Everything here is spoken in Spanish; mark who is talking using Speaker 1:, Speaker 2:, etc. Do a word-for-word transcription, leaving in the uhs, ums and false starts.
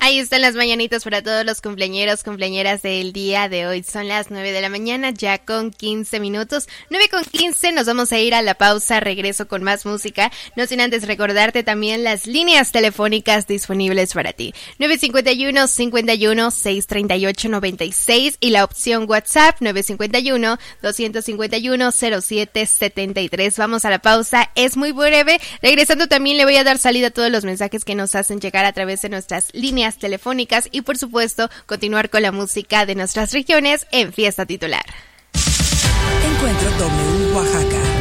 Speaker 1: Ahí están las mañanitas para todos los cumpleañeros, cumpleañeras del día de hoy. Son las nueve de la mañana, ya con quince minutos. nueve con quince, nos vamos a ir a la pausa. Regreso con más música. No sin antes recordarte también las líneas telefónicas disponibles para ti. nueve cinco uno, cinco uno, seis tres ocho, nueve seis y la opción WhatsApp nueve cinco uno, dos cinco uno, cero siete siete tres. Vamos a la pausa, es muy breve. Regresando también le voy a dar salida a todos los mensajes que nos hacen llegar a través de nuestras líneas telefónicas y por supuesto continuar con la música de nuestras regiones en Fiesta Titular.
Speaker 2: Encuentro W Oaxaca.